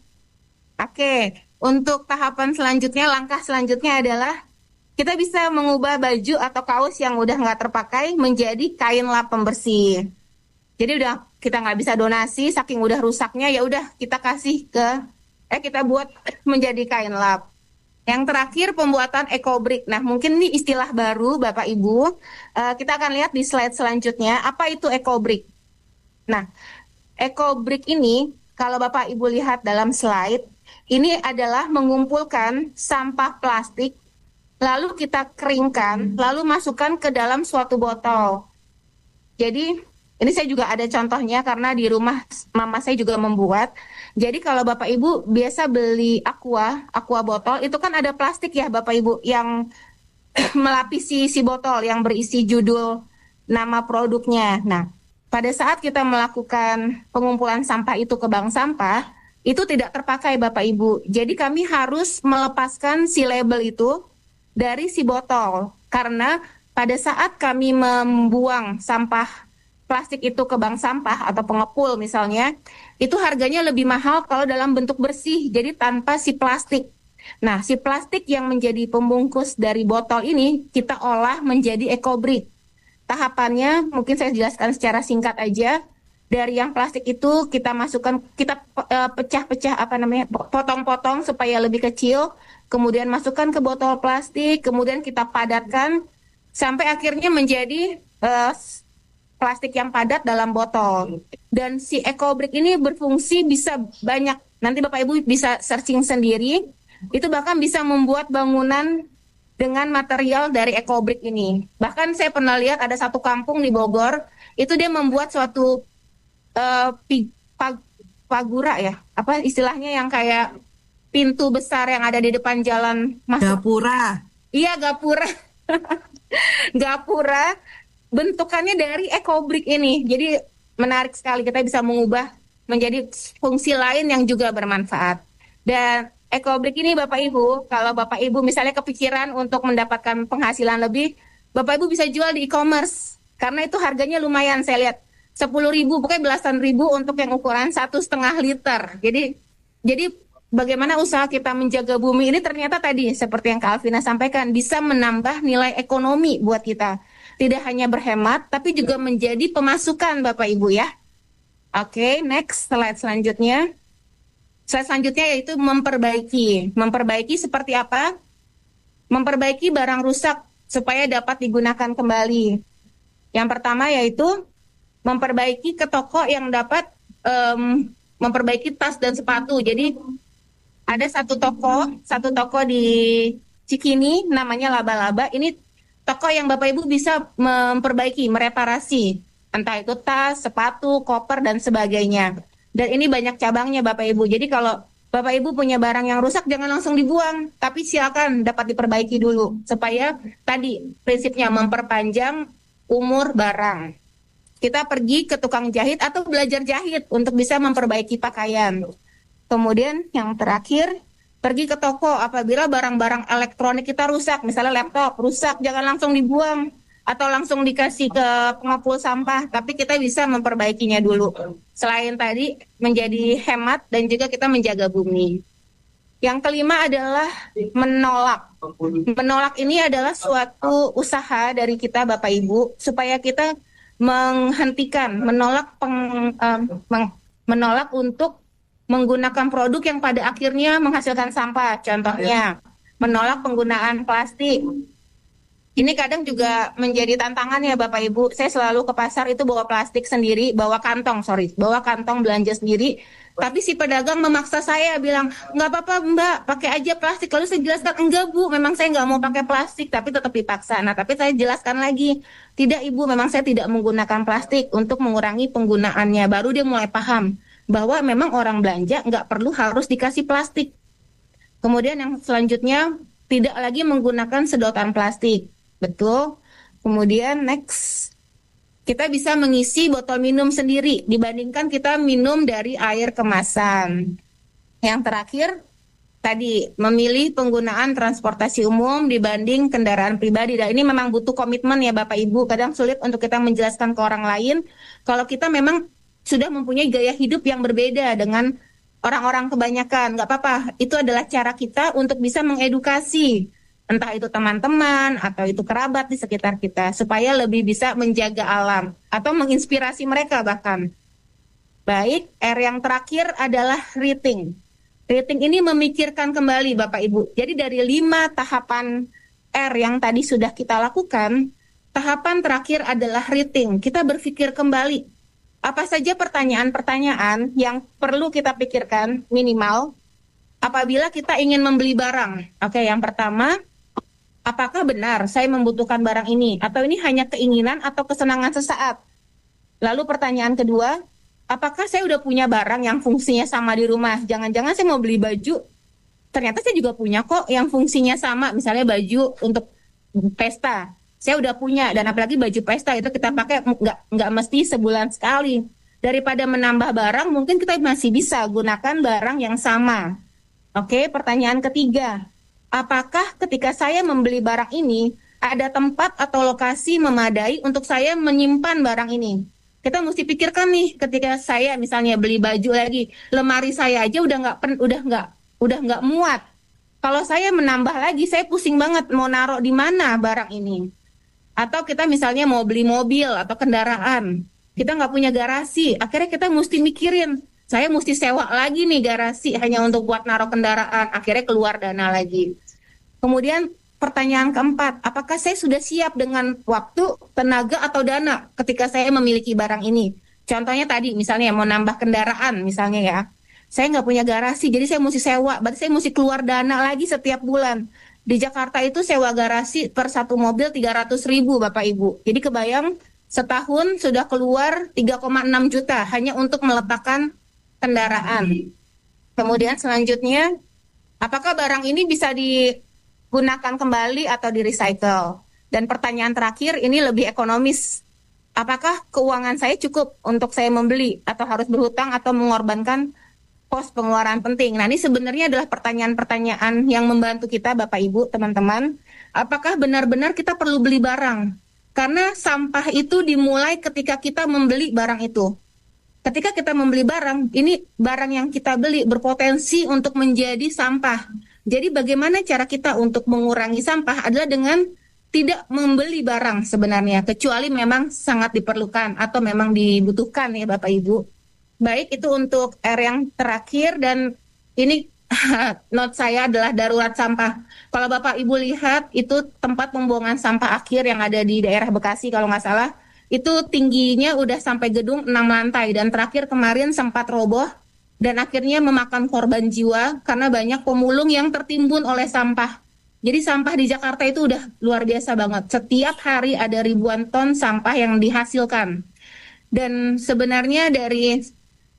okay, untuk tahapan selanjutnya, langkah selanjutnya adalah kita bisa mengubah baju atau kaos yang udah nggak terpakai menjadi kain lap pembersih. Jadi udah kita nggak bisa donasi, saking udah rusaknya, ya udah kita kasih ke, eh kita buat menjadi kain lap. Yang terakhir pembuatan eco-brick. Nah, mungkin ini istilah baru Bapak Ibu. Uh, kita akan lihat di slide selanjutnya, apa itu eco-brick. Nah, eco-brick ini kalau Bapak Ibu lihat dalam slide, ini adalah mengumpulkan sampah plastik, lalu kita keringkan, lalu masukkan ke dalam suatu botol. Jadi ini saya juga ada contohnya karena di rumah mama saya juga membuat. Jadi kalau Bapak Ibu biasa beli aqua, aqua botol, itu kan ada plastik ya Bapak Ibu yang melapisi si botol yang berisi judul nama produknya. Nah, pada saat kita melakukan pengumpulan sampah itu ke bank sampah, itu tidak terpakai Bapak Ibu. Jadi kami harus melepaskan si label itu dari si botol. Karena pada saat kami membuang sampah plastik itu ke bank sampah atau pengepul misalnya, itu harganya lebih mahal kalau dalam bentuk bersih, jadi tanpa si plastik. Nah, si plastik yang menjadi pembungkus dari botol ini kita olah menjadi eco-brick. Tahapannya mungkin saya jelaskan secara singkat aja. Dari yang plastik itu kita masukkan, kita uh, pecah-pecah apa namanya, potong-potong supaya lebih kecil, kemudian masukkan ke botol plastik, kemudian kita padatkan sampai akhirnya menjadi uh, plastik yang padat dalam botol. Dan si eco-brick ini berfungsi bisa banyak. Nanti Bapak Ibu bisa searching sendiri. Itu bahkan bisa membuat bangunan dengan material dari eco-brick ini. Bahkan saya pernah lihat ada satu kampung di Bogor, itu dia membuat suatu uh, pi, pag, pagura ya. Apa istilahnya yang kayak pintu besar yang ada di depan jalan masuk. Gapura. Iya, gapura. Gapura. Bentukannya dari eco-brick ini. Jadi menarik sekali, kita bisa mengubah menjadi fungsi lain yang juga bermanfaat. Dan eco-brick ini Bapak Ibu, kalau Bapak Ibu misalnya kepikiran untuk mendapatkan penghasilan lebih, Bapak Ibu bisa jual di e-commerce. Karena itu harganya lumayan, saya lihat sepuluh ribu, pokoknya belasan ribu untuk yang ukuran satu setengah liter. Jadi, jadi bagaimana usaha kita menjaga bumi ini ternyata tadi seperti yang Kak Alvina sampaikan, bisa menambah nilai ekonomi buat kita. Tidak hanya berhemat, tapi juga menjadi pemasukan Bapak Ibu ya. Oke, okay, next slide selanjutnya. Slide selanjutnya yaitu memperbaiki. Memperbaiki seperti apa? Memperbaiki barang rusak supaya dapat digunakan kembali. Yang pertama yaitu memperbaiki ke toko yang dapat um, memperbaiki tas dan sepatu. Jadi ada satu toko, satu toko di Cikini namanya Laba-Laba. Ini toko yang Bapak Ibu bisa memperbaiki, mereparasi, entah itu tas, sepatu, koper, dan sebagainya. Dan ini banyak cabangnya Bapak Ibu. Jadi kalau Bapak Ibu punya barang yang rusak jangan langsung dibuang, tapi silakan dapat diperbaiki dulu supaya tadi prinsipnya memperpanjang umur barang. Kita pergi ke tukang jahit atau belajar jahit untuk bisa memperbaiki pakaian. Kemudian yang terakhir, pergi ke toko apabila barang-barang elektronik kita rusak, misalnya laptop rusak, jangan langsung dibuang atau langsung dikasih ke pengepul sampah, tapi kita bisa memperbaikinya dulu. Selain tadi menjadi hemat dan juga kita menjaga bumi. Yang kelima adalah menolak. Menolak ini adalah suatu usaha dari kita Bapak Ibu supaya kita menghentikan, menolak peng, um, meng, menolak untuk menggunakan produk yang pada akhirnya menghasilkan sampah. Contohnya, menolak penggunaan plastik. Ini kadang juga menjadi tantangan ya Bapak Ibu. Saya selalu ke pasar itu bawa plastik sendiri, bawa kantong, sorry, bawa kantong belanja sendiri. Tapi si pedagang memaksa saya bilang, nggak apa-apa Mbak, pakai aja plastik. Lalu saya jelaskan, enggak Bu, memang saya nggak mau pakai plastik, tapi tetap dipaksa. Nah, tapi saya jelaskan lagi, tidak Ibu, memang saya tidak menggunakan plastik untuk mengurangi penggunaannya. Baru dia mulai paham bahwa memang orang belanja nggak perlu harus dikasih plastik. Kemudian yang selanjutnya, tidak lagi menggunakan sedotan plastik. Betul. Kemudian next, kita bisa mengisi botol minum sendiri dibandingkan kita minum dari air kemasan. Yang terakhir, tadi memilih penggunaan transportasi umum dibanding kendaraan pribadi. Dan ini memang butuh komitmen ya Bapak Ibu. Kadang sulit untuk kita menjelaskan ke orang lain kalau kita memang sudah mempunyai gaya hidup yang berbeda dengan orang-orang kebanyakan. Nggak apa-apa, itu adalah cara kita untuk bisa mengedukasi entah itu teman-teman atau itu kerabat di sekitar kita, supaya lebih bisa menjaga alam atau menginspirasi mereka bahkan. Baik, R yang terakhir adalah rating. Rating ini memikirkan kembali Bapak Ibu. Jadi dari lima tahapan R yang tadi sudah kita lakukan, tahapan terakhir adalah rating. Kita berpikir kembali, apa saja pertanyaan-pertanyaan yang perlu kita pikirkan minimal apabila kita ingin membeli barang. Oke, yang pertama, apakah benar saya membutuhkan barang ini? Atau ini hanya keinginan atau kesenangan sesaat? Lalu pertanyaan kedua, apakah saya udah punya barang yang fungsinya sama di rumah? Jangan-jangan saya mau beli baju, ternyata saya juga punya kok yang fungsinya sama. Misalnya baju untuk pesta, saya udah punya. Dan apalagi baju pesta itu kita pakai nggak, nggak mesti sebulan sekali. Daripada menambah barang, mungkin kita masih bisa gunakan barang yang sama. Oke, pertanyaan ketiga, apakah ketika saya membeli barang ini, ada tempat atau lokasi memadai untuk saya menyimpan barang ini? Kita mesti pikirkan nih, ketika saya misalnya beli baju lagi, lemari saya aja udah nggak udah nggak udah nggak muat. Kalau saya menambah lagi, saya pusing banget mau naruh di mana barang ini. Atau kita misalnya mau beli mobil atau kendaraan, kita nggak punya garasi, akhirnya kita mesti mikirin, saya mesti sewa lagi nih garasi hanya untuk buat naruh kendaraan, akhirnya keluar dana lagi. Kemudian pertanyaan keempat, apakah saya sudah siap dengan waktu, tenaga, atau dana ketika saya memiliki barang ini? Contohnya tadi, misalnya mau nambah kendaraan, misalnya ya, saya nggak punya garasi, jadi saya mesti sewa, berarti saya mesti keluar dana lagi setiap bulan. Di Jakarta itu sewa garasi per satu mobil tiga ratus ribu Bapak Ibu. Jadi kebayang setahun sudah keluar tiga koma enam juta hanya untuk meletakkan kendaraan. Kemudian selanjutnya, apakah barang ini bisa digunakan kembali atau di-recycle? Dan pertanyaan terakhir, ini lebih ekonomis. Apakah keuangan saya cukup untuk saya membeli atau harus berhutang atau mengorbankan pos pengeluaran penting? Nah, ini sebenarnya adalah pertanyaan-pertanyaan yang membantu kita Bapak Ibu, teman-teman. Apakah benar-benar kita perlu beli barang? Karena sampah itu dimulai ketika kita membeli barang itu. Ketika kita membeli barang, ini barang yang kita beli berpotensi untuk menjadi sampah. Jadi bagaimana cara kita untuk mengurangi sampah adalah dengan tidak membeli barang sebenarnya, kecuali memang sangat diperlukan atau memang dibutuhkan ya Bapak Ibu. Baik, itu untuk R yang terakhir, dan ini note saya adalah darurat sampah. Kalau Bapak Ibu lihat, itu tempat pembuangan sampah akhir yang ada di daerah Bekasi kalau nggak salah, itu tingginya udah sampai gedung enam lantai, dan terakhir kemarin sempat roboh dan akhirnya memakan korban jiwa karena banyak pemulung yang tertimbun oleh sampah. Jadi sampah di Jakarta itu udah luar biasa banget. Setiap hari ada ribuan ton sampah yang dihasilkan. Dan sebenarnya dari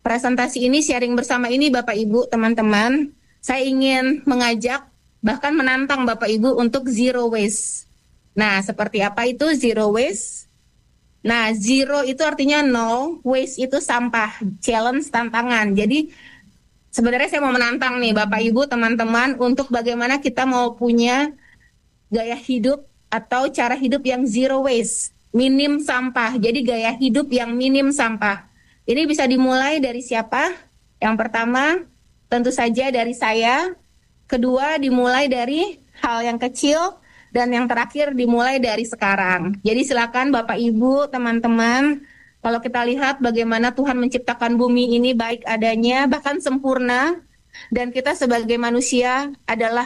presentasi ini, sharing bersama ini Bapak Ibu, teman-teman, saya ingin mengajak, bahkan menantang Bapak Ibu untuk zero waste. Nah, seperti apa itu zero waste? Nah, zero itu artinya nol, waste itu sampah, challenge, tantangan. Jadi, sebenarnya saya mau menantang nih Bapak Ibu, teman-teman, untuk bagaimana kita mau punya gaya hidup atau cara hidup yang zero waste, minim sampah. Jadi gaya hidup yang minim sampah. Ini bisa dimulai dari siapa? Yang pertama, tentu saja dari saya. Kedua, dimulai dari hal yang kecil. Dan yang terakhir, dimulai dari sekarang. Jadi silakan Bapak Ibu, teman-teman, kalau kita lihat bagaimana Tuhan menciptakan bumi ini baik adanya, bahkan sempurna. Dan kita sebagai manusia adalah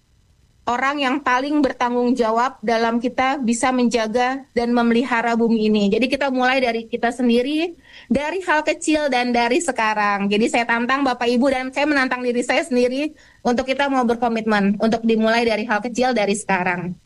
orang yang paling bertanggung jawab dalam kita bisa menjaga dan memelihara bumi ini. Jadi kita mulai dari kita sendiri, dari hal kecil dan dari sekarang. Jadi saya tantang Bapak Ibu dan saya menantang diri saya sendiri untuk kita mau berkomitmen untuk dimulai dari hal kecil dari sekarang.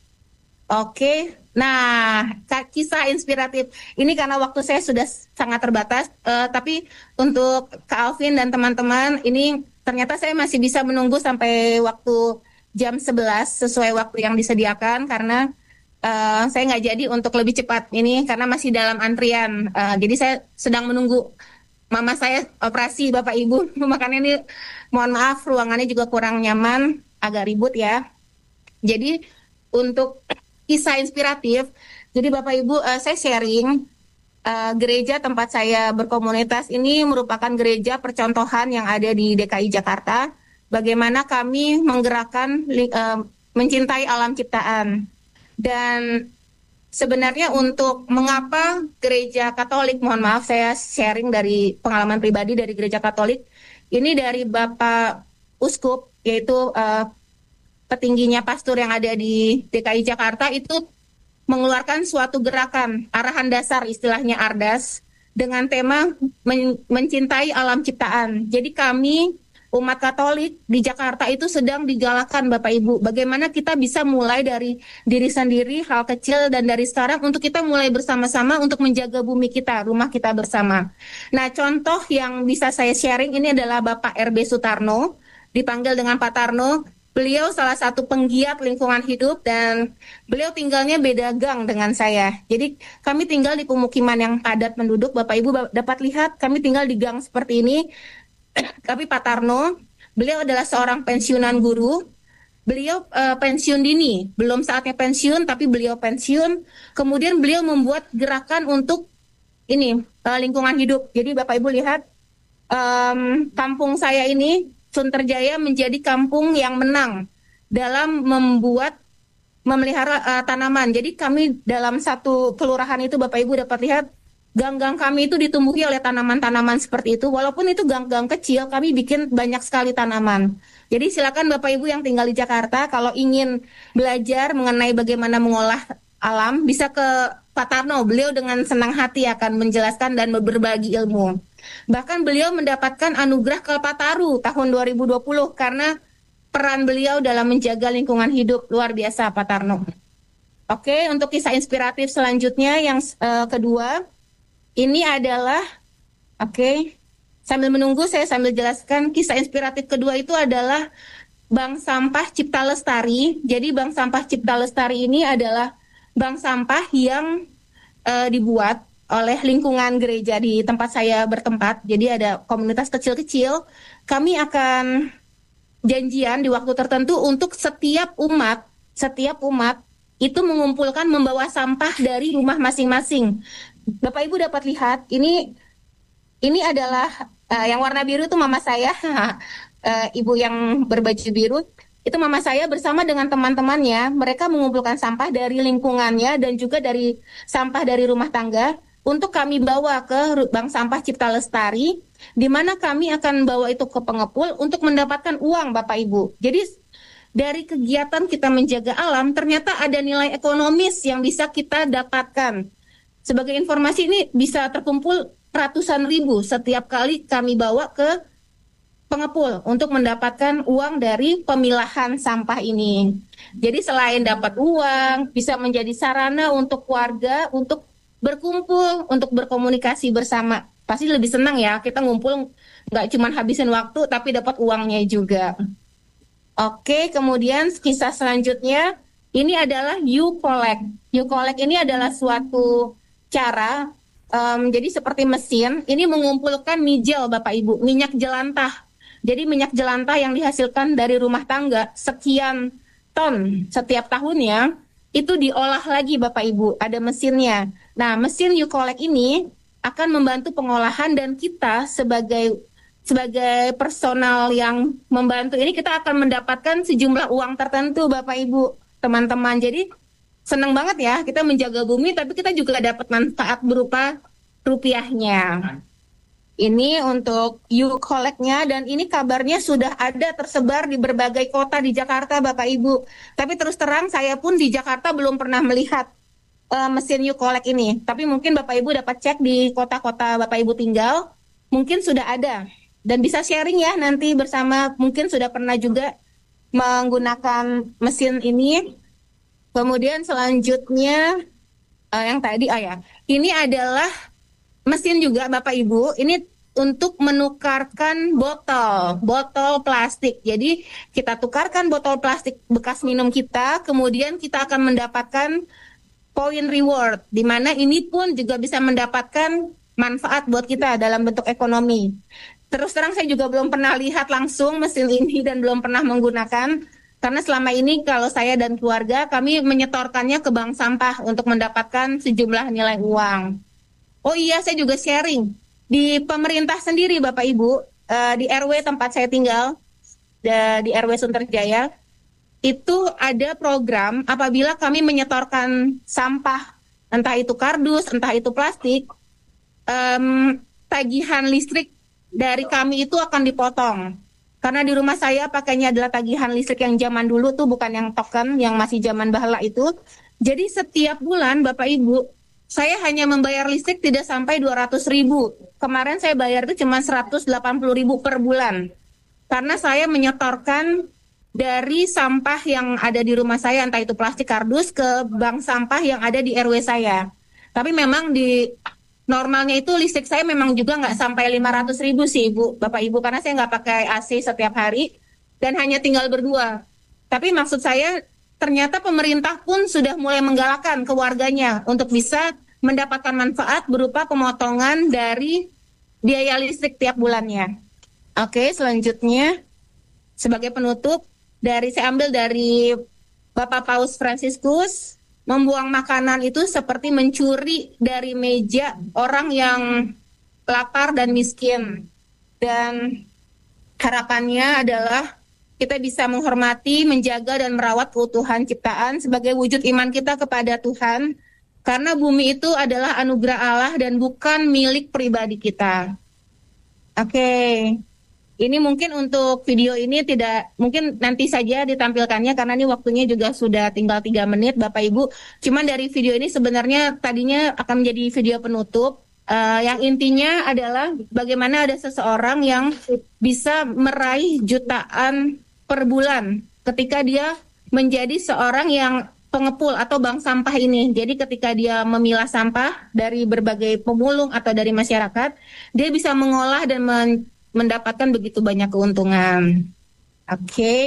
Oke, nah kisah inspiratif ini karena waktu saya sudah sangat terbatas, uh, tapi untuk Kak Alvin dan teman-teman ini ternyata saya masih bisa menunggu sampai waktu jam sebelas sesuai waktu yang disediakan karena uh, saya nggak jadi untuk lebih cepat ini karena masih dalam antrian. Uh, jadi saya sedang menunggu mama saya operasi Bapak Ibu. Makanya ini mohon maaf ruangannya juga kurang nyaman, agak ribut ya. Jadi untuk kisah inspiratif, jadi Bapak Ibu uh, saya sharing uh, gereja tempat saya berkomunitas ini merupakan gereja percontohan yang ada di D K I Jakarta. Bagaimana kami menggerakkan uh, mencintai alam ciptaan. Dan sebenarnya untuk mengapa gereja Katolik, mohon maaf saya sharing dari pengalaman pribadi dari gereja Katolik, ini dari Bapak Uskup, yaitu uh, petingginya pastor yang ada di D K I Jakarta itu mengeluarkan suatu gerakan, arahan dasar istilahnya ARDAS, dengan tema men- mencintai alam ciptaan. Jadi kami umat Katolik di Jakarta itu sedang digalakkan Bapak Ibu. Bagaimana kita bisa mulai dari diri sendiri, hal kecil dan dari sekarang untuk kita mulai bersama-sama untuk menjaga bumi kita, rumah kita bersama. Nah contoh yang bisa saya sharing ini adalah Bapak R B Sutarno, dipanggil dengan Pak Tarno. Beliau salah satu penggiat lingkungan hidup dan beliau tinggalnya beda gang dengan saya. Jadi kami tinggal di pemukiman yang padat penduduk. Bapak Ibu dapat lihat kami tinggal di gang seperti ini. Tapi Pak Tarno, beliau adalah seorang pensiunan guru. Beliau uh, pensiun dini, belum saatnya pensiun, tapi beliau pensiun. Kemudian beliau membuat gerakan untuk ini uh, lingkungan hidup. Jadi Bapak Ibu lihat, um, kampung saya ini, Sunterjaya menjadi kampung yang menang dalam membuat memelihara uh, tanaman. Jadi kami dalam satu kelurahan itu Bapak Ibu dapat lihat. Gang-gang kami itu ditumbuhi oleh tanaman-tanaman seperti itu. Walaupun itu gang-gang kecil, kami bikin banyak sekali tanaman. Jadi silakan Bapak Ibu yang tinggal di Jakarta, kalau ingin belajar mengenai bagaimana mengolah alam, bisa ke Pak Tarno. Beliau dengan senang hati akan menjelaskan dan berbagi ilmu. Bahkan beliau mendapatkan anugerah Kalpataru tahun dua ribu dua puluh karena peran beliau dalam menjaga lingkungan hidup. Luar biasa Pak Tarno. Oke, untuk kisah inspiratif selanjutnya yang uh, kedua, ini adalah, oke, okay, sambil menunggu saya sambil jelaskan, kisah inspiratif kedua itu adalah Bank Sampah Cipta Lestari. Jadi Bank Sampah Cipta Lestari ini adalah bank sampah yang uh, dibuat oleh lingkungan gereja di tempat saya bertempat. Jadi ada komunitas kecil-kecil, kami akan janjian di waktu tertentu untuk setiap umat, setiap umat itu mengumpulkan membawa sampah dari rumah masing-masing. Bapak Ibu dapat lihat ini ini adalah uh, yang warna biru itu mama saya, uh, ibu yang berbaju biru itu mama saya bersama dengan teman-temannya. Mereka mengumpulkan sampah dari lingkungannya dan juga dari sampah dari rumah tangga untuk kami bawa ke Bank Sampah Cipta Lestari, di mana kami akan bawa itu ke pengepul untuk mendapatkan uang Bapak Ibu. Jadi dari kegiatan kita menjaga alam ternyata ada nilai ekonomis yang bisa kita dapatkan. Sebagai informasi ini bisa terkumpul ratusan ribu setiap kali kami bawa ke pengepul untuk mendapatkan uang dari pemilahan sampah ini. Jadi selain dapat uang, bisa menjadi sarana untuk warga untuk berkumpul, untuk berkomunikasi bersama. pasti lebih senang ya, kita ngumpul nggak cuma habisin waktu tapi dapat uangnya juga. Oke, kemudian kisah selanjutnya ini adalah You Collect. You Collect ini adalah suatu cara, um, jadi seperti mesin, ini mengumpulkan mijel Bapak Ibu, minyak jelantah. Jadi minyak jelantah yang dihasilkan dari rumah tangga sekian ton setiap tahunnya, itu diolah lagi Bapak Ibu, ada mesinnya. Nah, mesin You Collect ini akan membantu pengolahan dan kita sebagai sebagai personal yang membantu ini kita akan mendapatkan sejumlah uang tertentu Bapak Ibu, teman-teman. Jadi senang banget ya kita menjaga bumi tapi kita juga dapat manfaat berupa rupiahnya. Ini untuk You Collect-nya dan ini kabarnya sudah ada tersebar di berbagai kota di Jakarta Bapak Ibu. Tapi terus terang saya pun di Jakarta belum pernah melihat Uh, mesin You Collect ini, tapi mungkin Bapak Ibu dapat cek di kota-kota Bapak Ibu tinggal, mungkin sudah ada dan bisa sharing ya nanti bersama, mungkin sudah pernah juga menggunakan mesin ini. Kemudian selanjutnya uh, yang tadi ah ya, ini adalah mesin juga Bapak Ibu, ini untuk menukarkan botol, botol plastik. Jadi kita tukarkan botol plastik bekas minum kita, kemudian kita akan mendapatkan point reward, di mana ini pun juga bisa mendapatkan manfaat buat kita dalam bentuk ekonomi. Terus terang saya juga belum pernah lihat langsung mesin ini dan belum pernah menggunakan, karena selama ini kalau saya dan keluarga kami menyetorkannya ke bank sampah untuk mendapatkan sejumlah nilai uang. Oh iya, saya juga sharing di pemerintah sendiri Bapak Ibu, uh, di R W tempat saya tinggal, di R W Sunterjaya. Itu ada program apabila kami menyetorkan sampah, entah itu kardus, entah itu plastik, um, tagihan listrik dari kami itu akan dipotong. Karena di rumah saya pakainya adalah tagihan listrik yang zaman dulu tuh, bukan yang token, yang masih zaman bahala itu. Jadi setiap bulan Bapak Ibu, saya hanya membayar listrik tidak sampai dua ratus ribu. Kemarin saya bayar itu cuma seratus delapan puluh ribu per bulan. Karena saya menyetorkan dari sampah yang ada di rumah saya, entah itu plastik kardus, ke bank sampah yang ada di R W saya. Tapi memang di normalnya itu listrik saya memang juga nggak sampai lima ratus ribu sih Ibu, Bapak Ibu, karena saya nggak pakai A C setiap hari dan hanya tinggal berdua. Tapi maksud saya ternyata pemerintah pun sudah mulai menggalakkan ke warganya untuk bisa mendapatkan manfaat berupa pemotongan dari biaya listrik tiap bulannya. Oke, selanjutnya sebagai penutup, dari saya ambil dari Bapak Paus Fransiskus, membuang makanan itu seperti mencuri dari meja orang yang lapar dan miskin. Dan harapannya adalah kita bisa menghormati, menjaga dan merawat keutuhan ciptaan sebagai wujud iman kita kepada Tuhan, karena bumi itu adalah anugerah Allah dan bukan milik pribadi kita. Oke. Ini mungkin untuk video ini tidak, mungkin nanti saja ditampilkannya karena ini waktunya juga sudah tinggal tiga menit Bapak Ibu. Cuman dari video ini sebenarnya tadinya akan menjadi video penutup. Uh, yang intinya adalah bagaimana ada seseorang yang bisa meraih jutaan per bulan ketika dia menjadi seorang yang pengepul atau bank sampah ini. Jadi ketika dia memilah sampah dari berbagai pemulung atau dari masyarakat, dia bisa mengolah dan men- mendapatkan begitu banyak keuntungan. Oke, okay.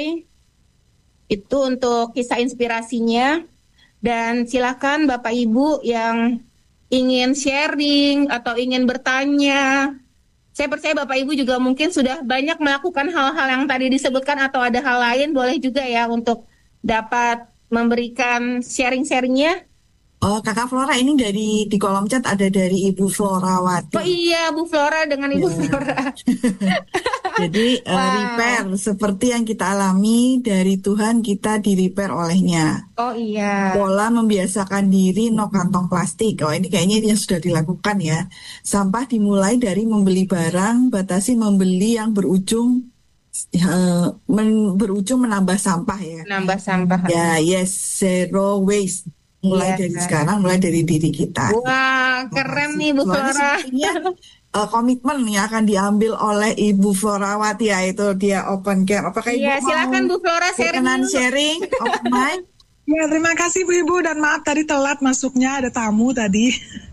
Itu untuk kisah inspirasinya. Dan silakan Bapak Ibu yang ingin sharing atau ingin bertanya. Saya percaya Bapak Ibu juga mungkin sudah banyak melakukan hal-hal yang tadi disebutkan atau ada hal lain, boleh juga ya untuk dapat memberikan sharing-sharingnya. Oh, Kakak Flora, ini dari di kolom chat ada dari Ibu Florawati. Oh iya, Bu Flora dengan Ibu Ya. Flora. Jadi uh, Wow. repair seperti yang kita alami dari Tuhan, kita di repair olehnya. Oh iya. Pola membiasakan diri no kantong plastik. Oh, ini kayaknya yang sudah dilakukan ya. Sampah dimulai dari membeli barang, batasi membeli yang berujung uh, men- berujung menambah sampah ya. Nambah sampah. Ya, yes, zero waste. Mulai Iya. dari sekarang, mulai dari diri kita. Wah, keren nih Bu Soalnya Flora. sepertinya uh, komitmen yang akan diambil oleh Ibu Florawati ya, itu dia open cam. Apakah Iya, Ibu silakan mau Bu Flora sharing berkenan dulu. sharing? Open mic? Ya, terima kasih Bu Ibu dan maaf tadi telat masuknya, ada tamu tadi.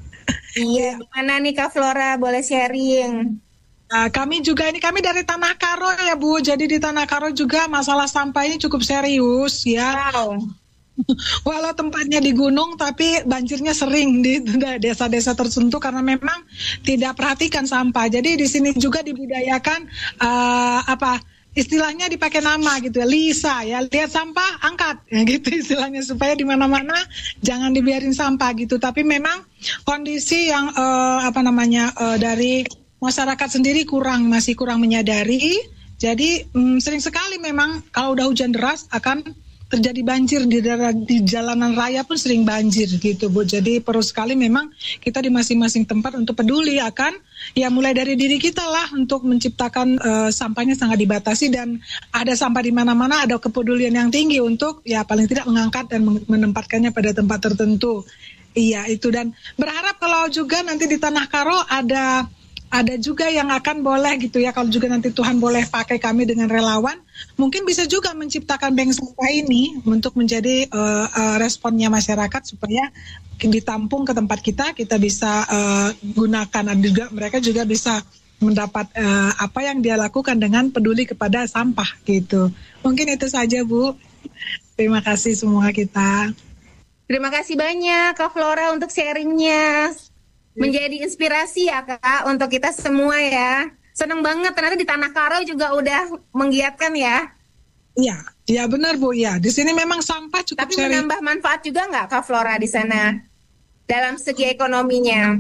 Iya, gimana nih Kak Flora, boleh sharing? Nah, kami juga ini kami dari Tanah Karo ya Bu. Jadi di Tanah Karo juga masalah sampah ini cukup serius ya. Wow. Walau tempatnya di gunung tapi banjirnya sering di desa-desa tertentu karena memang tidak perhatikan sampah. Jadi di sini juga dibudayakan uh, apa istilahnya dipakai nama gitu ya, Lisa ya, lihat sampah angkat ya gitu istilahnya supaya di mana-mana jangan dibiarin sampah gitu. Tapi memang kondisi yang uh, apa namanya uh, dari masyarakat sendiri kurang masih kurang menyadari. Jadi um, sering sekali memang kalau udah hujan deras akan terjadi banjir di daerah di jalanan raya pun sering banjir gitu Bu. Jadi perlu sekali memang kita di masing-masing tempat untuk peduli akan ya mulai dari diri kita lah untuk menciptakan uh, sampahnya sangat dibatasi dan ada sampah di mana-mana, ada kepedulian yang tinggi untuk ya paling tidak mengangkat dan menempatkannya pada tempat tertentu. Iya itu, dan berharap kalau juga nanti di Tanah Karo ada ada juga yang akan boleh gitu ya, kalau juga nanti Tuhan boleh pakai kami dengan relawan, mungkin bisa juga menciptakan bank sampah ini untuk menjadi uh, uh, responnya masyarakat supaya ditampung ke tempat kita, kita bisa uh, gunakan, dan juga mereka juga bisa mendapat uh, apa yang dia lakukan dengan peduli kepada sampah gitu. Mungkin itu saja Bu. Terima kasih semua kita. Terima kasih banyak Kak Flora untuk sharingnya. Menjadi inspirasi ya Kak untuk kita semua ya. Seneng banget ternyata di Tanah Karo juga udah menggiatkan ya. Iya, iya benar Bu ya. Di sini memang sampah cukup. Tapi sering menambah manfaat juga nggak Kak Flora di sana dalam segi ekonominya?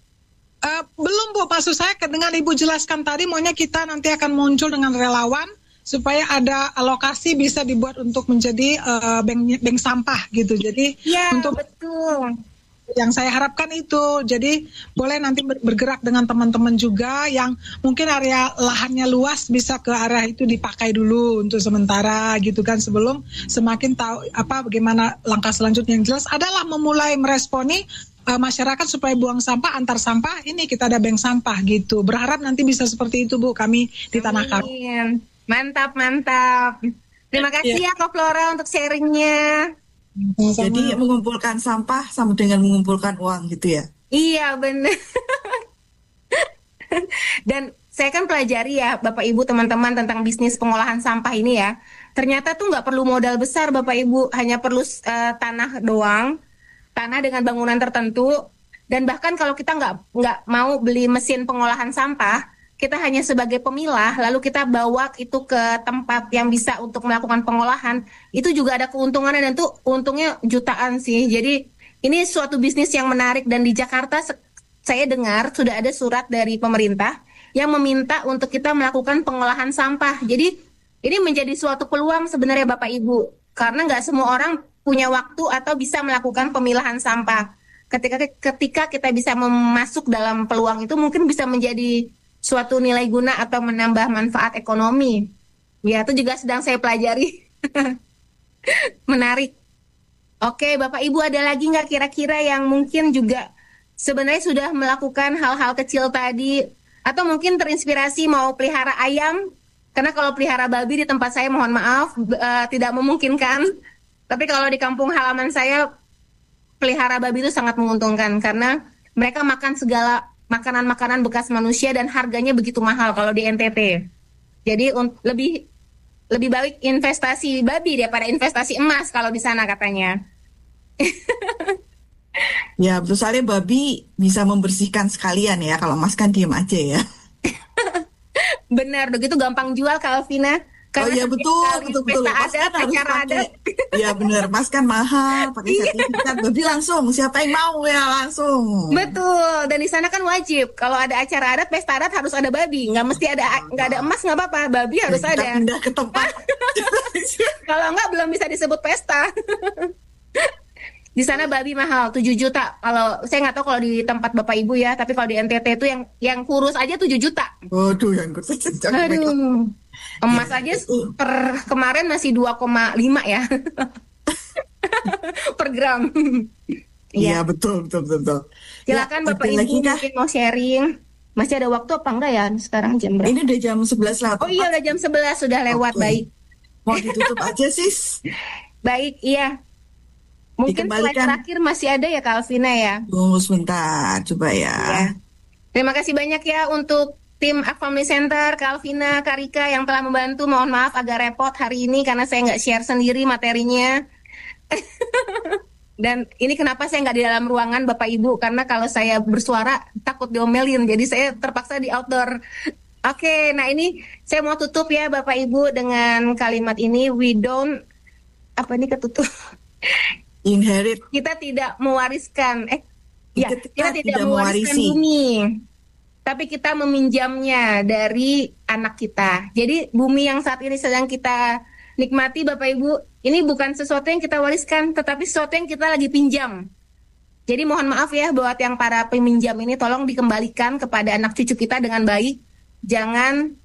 Uh, belum Bu, maksud saya dengan Ibu jelaskan tadi, maunya kita nanti akan muncul dengan relawan supaya ada alokasi bisa dibuat untuk menjadi uh, bank, bank sampah gitu. Jadi ya, untuk betul. Yang saya harapkan itu, jadi boleh nanti bergerak dengan teman-teman juga yang mungkin area lahannya luas bisa ke area itu dipakai dulu untuk sementara gitu kan, sebelum semakin tahu apa bagaimana langkah selanjutnya. Yang jelas adalah memulai meresponi uh, masyarakat supaya buang sampah antar sampah ini kita ada bank sampah gitu. Berharap nanti bisa seperti itu Bu kami di Tanah Karo. Mantap mantap. Terima kasih ya, ya Kak Flora untuk sharingnya. Sama. Jadi mengumpulkan sampah sama dengan mengumpulkan uang gitu ya? Iya benar. Dan saya kan pelajari ya Bapak Ibu teman-teman tentang bisnis pengolahan sampah ini ya. Ternyata tuh nggak perlu modal besar Bapak Ibu, hanya perlu uh, tanah doang, tanah dengan bangunan tertentu. Dan bahkan kalau kita nggak nggak mau beli mesin pengolahan sampah, kita hanya sebagai pemilah, lalu kita bawa itu ke tempat yang bisa untuk melakukan pengolahan, itu juga ada keuntungannya dan tuh untungnya jutaan sih. Jadi ini suatu bisnis yang menarik, dan di Jakarta saya dengar sudah ada surat dari pemerintah yang meminta untuk kita melakukan pengolahan sampah. Jadi ini menjadi suatu peluang sebenarnya Bapak Ibu, karena nggak semua orang punya waktu atau bisa melakukan pemilahan sampah. Ketika ketika kita bisa masuk dalam peluang itu, mungkin bisa menjadi suatu nilai guna atau menambah manfaat ekonomi. Ya, itu juga sedang saya pelajari. Menarik. Oke, Bapak Ibu ada lagi nggak kira-kira yang mungkin juga sebenarnya sudah melakukan hal-hal kecil tadi, atau mungkin terinspirasi mau pelihara ayam? Karena kalau pelihara babi di tempat saya mohon maaf uh, tidak memungkinkan. Tapi kalau di kampung halaman saya pelihara babi itu sangat menguntungkan karena mereka makan segala makanan-makanan bekas manusia dan harganya begitu mahal kalau di N T T. Jadi un- lebih lebih baik investasi babi daripada investasi emas kalau di sana katanya. Ya, betul, soalnya babi bisa membersihkan sekalian ya, kalau emas kan diem aja ya. Benar, begitu gampang jual Kak Alvina. Karena oh iya betul, betul, betul. Mas adat, kan harus pakai, adat. Ya benar, mas kan mahal, pakai sertifikat. Babi langsung, siapa yang mau ya langsung. Betul, dan di sana kan wajib. Kalau ada acara adat, pesta adat harus ada babi. Nggak mesti ada, nggak ada emas nggak apa-apa, babi harus ya, ada. Pindah ke tempat. Kalau nggak belum bisa disebut pesta. Di sana babi mahal, tujuh juta. Kalau saya nggak tahu kalau di tempat Bapak Ibu ya, tapi kalau di N T T itu yang yang kurus aja tujuh juta. Waduh, yang kurus. Aduh. Emas aja per kemarin masih dua koma lima ya. Per gram. Iya, betul, betul, betul, betul. Silakan ya, Bapak Ibu mungkin mau sharing. Masih ada waktu apa enggak ya sekarang jam berapa? Ini udah jam sebelas lewat. Oh iya, udah jam sebelas sudah lewat, okay. Baik. Mau ditutup aja, Sis? Baik, iya. Mungkin slide terakhir masih ada ya Kak Alvina ya? Tunggu sebentar, coba ya. ya. Terima kasih banyak ya untuk tim Ark Family Center, Kak Alvina, Kak Rika yang telah membantu. Mohon maaf agak repot hari ini karena saya nggak share sendiri materinya. Dan ini kenapa saya nggak di dalam ruangan Bapak Ibu, karena kalau saya bersuara takut diomelin, jadi saya terpaksa di outdoor. Oke, nah ini saya mau tutup ya Bapak Ibu dengan kalimat ini, we don't, apa ini ketutup? Inherit. Kita tidak mewariskan, eh, ya kita, kita tidak, tidak mewariskan mewarisi bumi, tapi kita meminjamnya dari anak kita. Jadi bumi yang saat ini sedang kita nikmati Bapak Ibu, ini bukan sesuatu yang kita wariskan, tetapi sesuatu yang kita lagi pinjam. Jadi mohon maaf ya buat yang para peminjam ini, tolong dikembalikan kepada anak cucu kita dengan baik. Jangan